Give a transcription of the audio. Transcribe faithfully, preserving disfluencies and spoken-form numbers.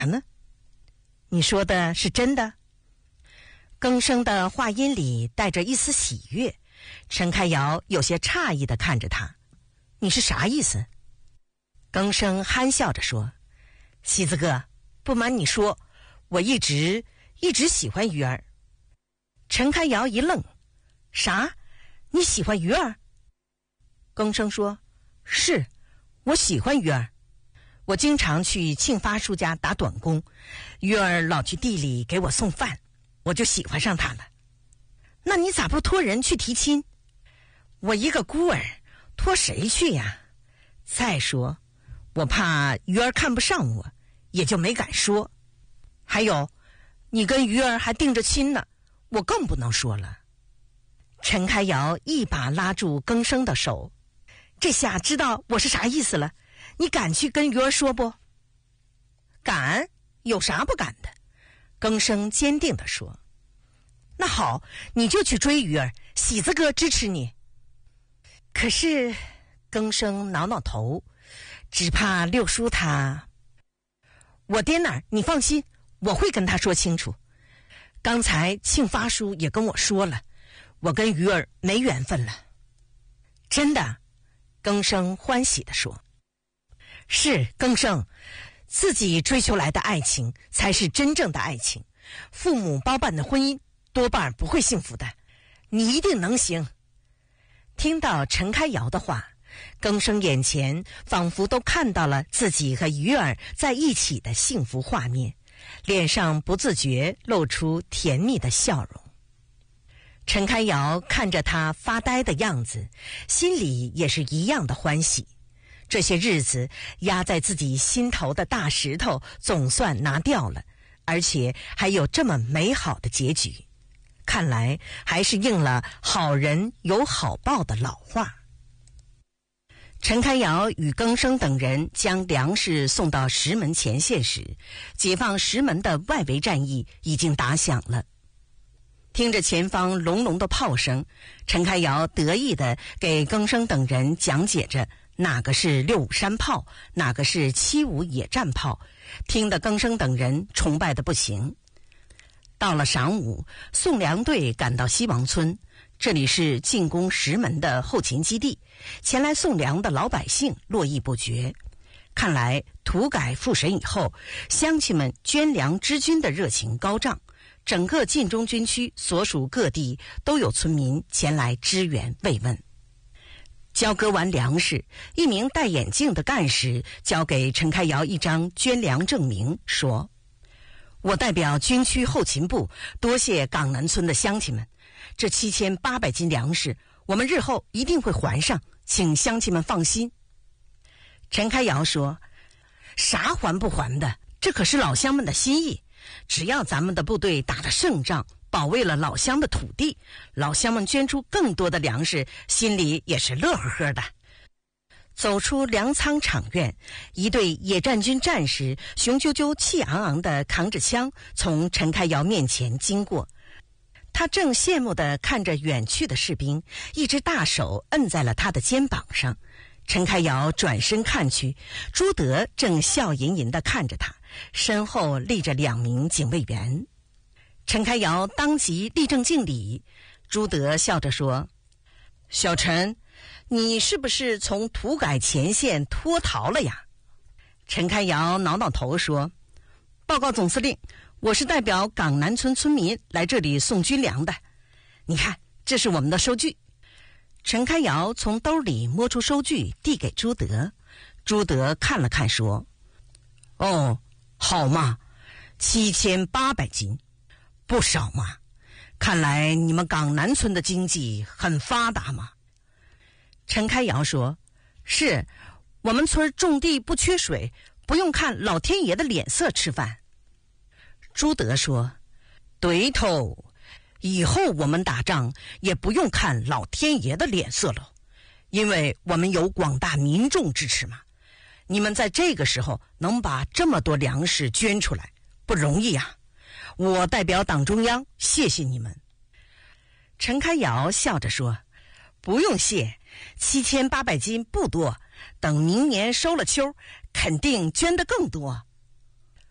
呢？你说的是真的？更生的话音里带着一丝喜悦，陈开尧有些诧异地看着他，你是啥意思？更生憨笑着说，喜子哥，不瞒你说，我一直一直喜欢鱼儿。陈开尧一愣，啥？你喜欢鱼儿？更生说，是，我喜欢鱼儿。我经常去庆发叔家打短工，鱼儿老去地里给我送饭，我就喜欢上他了。那你咋不托人去提亲？我一个孤儿，托谁去呀？再说，我怕鱼儿看不上我，也就没敢说。还有，你跟鱼儿还定着亲呢，我更不能说了。陈开尧一把拉住更生的手，这下知道我是啥意思了，你敢去跟鱼儿说不？敢，有啥不敢的？更生坚定地说。那好，你就去追鱼儿，喜子哥支持你。可是，更生挠挠头，只怕六叔他……我爹那儿，你放心，我会跟他说清楚。刚才庆发叔也跟我说了，我跟鱼儿没缘分了。真的？更生欢喜地说。是，更生，自己追求来的爱情才是真正的爱情，父母包办的婚姻多半不会幸福的，你一定能行。听到陈开尧的话，更生眼前仿佛都看到了自己和鱼儿在一起的幸福画面，脸上不自觉露出甜蜜的笑容。陈开尧看着他发呆的样子，心里也是一样的欢喜。这些日子压在自己心头的大石头总算拿掉了，而且还有这么美好的结局，看来还是应了好人有好报的老话。陈开尧与更生等人将粮食送到石门前线时，解放石门的外围战役已经打响了。听着前方隆隆的炮声，陈开尧得意地给更生等人讲解着哪个是六五山炮，哪个是七五野战炮，听得更生等人崇拜的不行。到了晌午，送粮队赶到西王村，这里是进攻石门的后勤基地，前来送粮的老百姓络绎不绝。看来土改复审以后，乡亲们捐粮支军的热情高涨，整个晋中军区所属各地都有村民前来支援慰问。交割完粮食，一名戴眼镜的干事交给陈开尧一张捐粮证明，说，我代表军区后勤部多谢港南村的乡亲们，这七千八百斤粮食我们日后一定会还上，请乡亲们放心。陈开尧说，啥还不还的，这可是老乡们的心意，只要咱们的部队打了胜仗，保卫了老乡的土地，老乡们捐出更多的粮食，心里也是乐呵呵的。走出粮仓场院，一队野战军战士雄赳赳气昂昂地扛着枪从陈开尧面前经过，他正羡慕地看着远去的士兵，一只大手摁在了他的肩膀上。陈开尧转身看去，朱德正笑吟吟地看着他，身后立着两名警卫员。陈开尧当即立正敬礼，朱德笑着说，小陈，你是不是从土改前线脱逃了呀？陈开尧挠挠头说，报告总司令，我是代表港南村村民来这里送军粮的，你看，这是我们的收据。陈开尧从兜里摸出收据递给朱德，朱德看了看说，哦，好嘛，七千八百斤，不少嘛，看来你们港南村的经济很发达嘛。陈开尧说，是，我们村种地不缺水，不用看老天爷的脸色吃饭。朱德说，对头，以后我们打仗也不用看老天爷的脸色了，因为我们有广大民众支持嘛。你们在这个时候能把这么多粮食捐出来，不容易呀、啊。我代表党中央谢谢你们。陈开尧笑着说，不用谢，七千八百斤不多，等明年收了秋，肯定捐得更多。